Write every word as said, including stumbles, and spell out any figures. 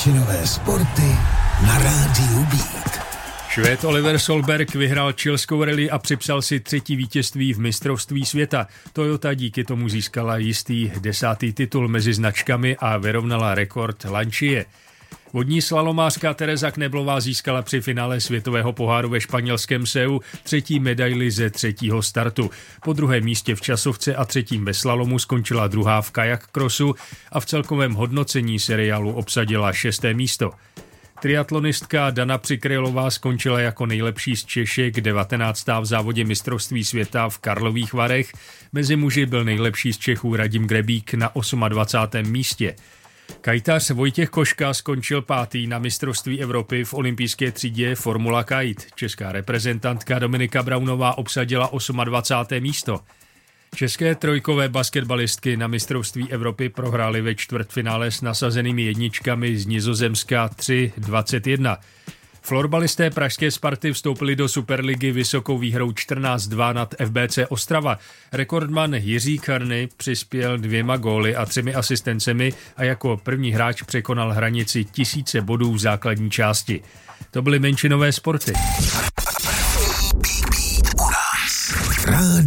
menšinové sporty na rádiu Beat. Švéd Oliver Solberg vyhrál chilskou rally a připsal si třetí vítězství v mistrovství světa. Toyota díky tomu získala jistý desátý titul mezi značkami a vyrovnala rekord Lancia. Vodní slalomářka Tereza Kneblová získala při finále světového poháru ve španělském Seu třetí medaili ze třetího startu. Po druhém místě v časovce a třetím ve slalomu skončila druhá v kajak crossu a v celkovém hodnocení seriálu obsadila šesté místo. Triatlonistka Dana Přikrylová skončila jako nejlepší z Češek, devatenáctá v závodě mistrovství světa v Karlových Varech. Mezi muži byl nejlepší z Čechů Radim Grebík na dvacátém osmém místě. Kajtař Vojtěch Koška skončil pátý na mistrovství Evropy v olympijské třídě Formula Kite. Česká reprezentantka Dominika Braunová obsadila dvacátém osmém místo. České trojkové basketbalistky na mistrovství Evropy prohrály ve čtvrtfinále s nasazenými jedničkami z Nizozemska tři dvacet jedna. Florbalisté pražské Sparty vstoupili do Superligy vysokou výhrou čtrnáct dva nad F B C Ostrava. Rekordman Jiří Karny přispěl dvěma góly a třemi asistencemi a jako první hráč překonal hranici tisíce bodů v základní části. To byly menšinové sporty. Rádio